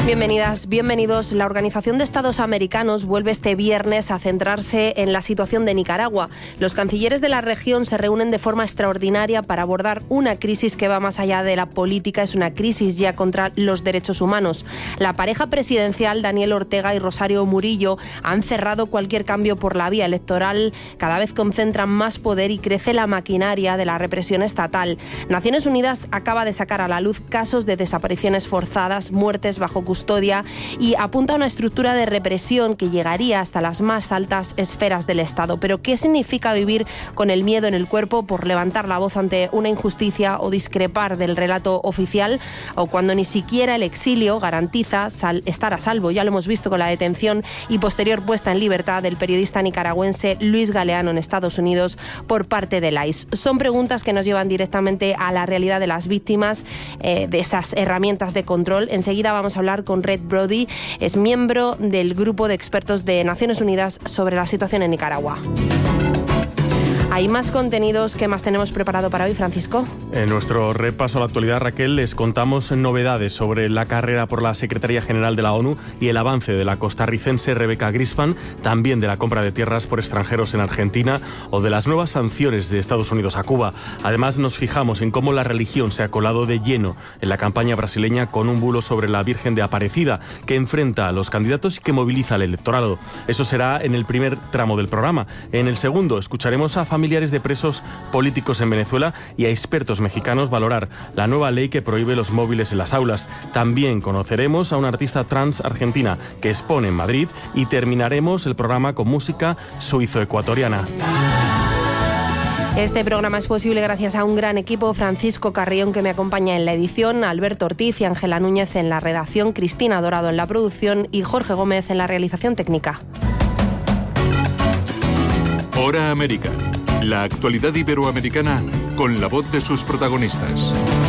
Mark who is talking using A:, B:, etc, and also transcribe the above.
A: Bienvenidas, bienvenidos. La Organización de Estados Americanos vuelve este viernes a centrarse en la situación de Nicaragua. Los cancilleres de la región se reúnen de forma extraordinaria para abordar una crisis que va más allá de la política, es una crisis ya contra los derechos humanos. La pareja presidencial, Daniel Ortega y Rosario Murillo, han cerrado cualquier cambio por la vía electoral. Cada vez concentran más poder y crece la maquinaria de la represión estatal. Naciones Unidas acaba de sacar a la luz casos de desapariciones forzadas, muertes bajo custodia y apunta a una estructura de represión que llegaría hasta las más altas esferas del Estado. Pero ¿qué significa vivir con el miedo en el cuerpo por levantar la voz ante una injusticia o discrepar del relato oficial, o cuando ni siquiera el exilio garantiza estar a salvo? Ya lo hemos visto con la detención y posterior puesta en libertad del periodista nicaragüense Luis Galeano en Estados Unidos por parte del ICE. Son preguntas que nos llevan directamente a la realidad de las víctimas, de esas herramientas de control. Enseguida vamos a hablar con Red Brody, es miembro del grupo de expertos de Naciones Unidas sobre la situación en Nicaragua. Hay más contenidos. ¿Qué más tenemos preparado para hoy, Francisco?
B: En nuestro repaso a la actualidad, Raquel, les contamos novedades sobre la carrera por la Secretaría General de la ONU y el avance de la costarricense Rebecca Grispan, también de la compra de tierras por extranjeros en Argentina o de las nuevas sanciones de Estados Unidos a Cuba. Además, nos fijamos en cómo la religión se ha colado de lleno en la campaña brasileña con un bulo sobre la Virgen de Aparecida que enfrenta a los candidatos y que moviliza al electorado. Eso será en el primer tramo del programa. En el segundo, escucharemos a familiares de presos políticos en Venezuela y a expertos mexicanos valorar la nueva ley que prohíbe los móviles en las aulas. También conoceremos a una artista trans argentina que expone en Madrid y terminaremos el programa con música suizo-ecuatoriana.
A: Este programa es posible gracias a un gran equipo: Francisco Carrión, que me acompaña en la edición, Alberto Ortiz y Ángela Núñez en la redacción, Cristina Dorado en la producción y Jorge Gómez en la realización técnica.
C: Hora América. La actualidad iberoamericana con la voz de sus protagonistas.